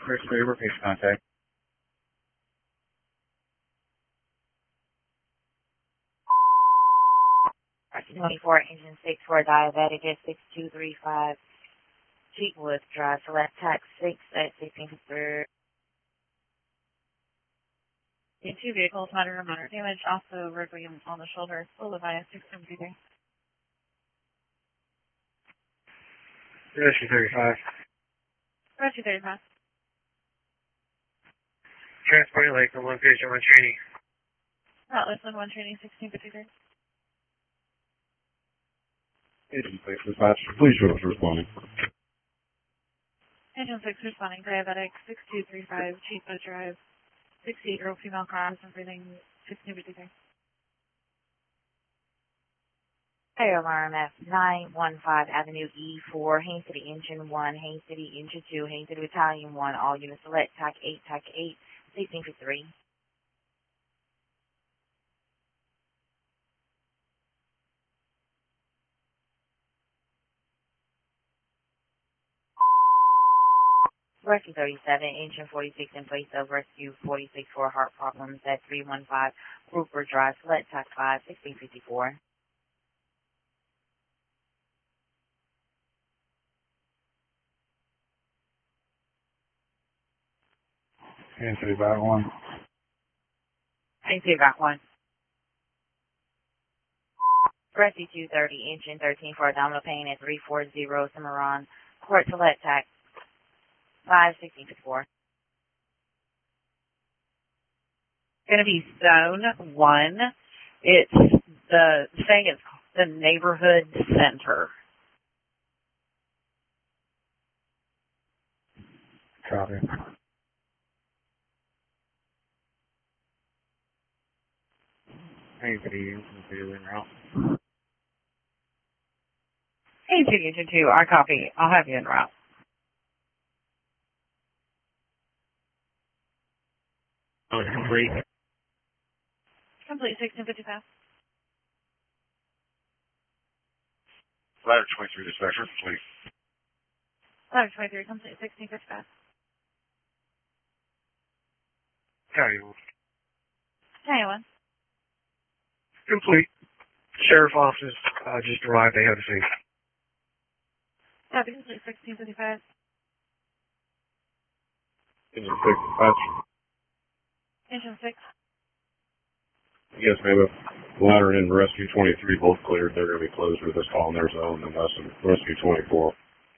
First favor, face contact. R24, engine 6 for diabetic at 6235 Cheatwood Drive, select tax 6 at 1653. The two vehicles, minor and minor damage, also Requiem on the shoulder, Boulevard 673. Rescue 35. Rescue 35. Transport Lake from location 1 training. Route Listen 1 training 1653. Engine 6 dispatch, please show us responding. Engine 6 responding, diabetic 6235 Cheatwood Drive, 68-year-old female cross and breathing 1653. Fire alarm at 915 Avenue E4, Haines City Engine 1, Haines City Engine 2, Haines City Battalion 1, all units select TAC 8, 1653. Rescue 37, Engine 46 in place of Rescue 46 for heart problems at 315 Grouper Drive, select TAC 5, 1654. Kansas City back 1. Haines City Route 1. Rescue 230, Engine 13 for abdominal pain at 340 Cimarron Court, select TAC 5, 1654. Going to be Zone 1. It's saying it's the neighborhood center. Copy. Haines City Engine 2 en route. Hey, Engine 2, I copy. I'll have you en route. Oh, it's complete. Complete 1655. Ladder 23 dispatcher, complete. Ladder 23, complete 1655. County 1. Iowa. Complete. Sheriff offices just arrived. They have the scene. Copy, complete 1655. Engine 6 dispatch. Engine 6. Yes, ma'am. Ladder and Rescue 23 both cleared. They're going to be closed with this call in their zone unless Rescue 24.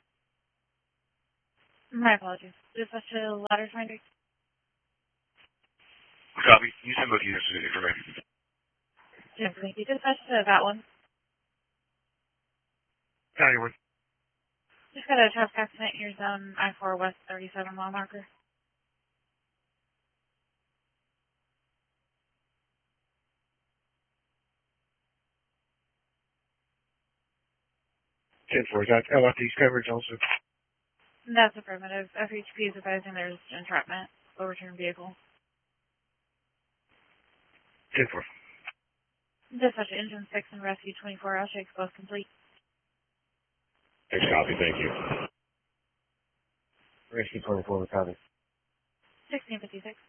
My apologies. Dispatch to Ladder 23. Copy. You send both units to the information. Yes, thank you. Dispatch to that one. County 1. Just got a traffic accident in your zone, I-4 West 37 mile marker. Ten 4. That's LFD's coverage also. That's affirmative. FHP is advising there's entrapment. Overturned vehicle. 10 4. Dispatch to Engine 6 and Rescue 24. I'll shake both complete. Thanks, copy. Thank you. Rescue 24, copy. 1656.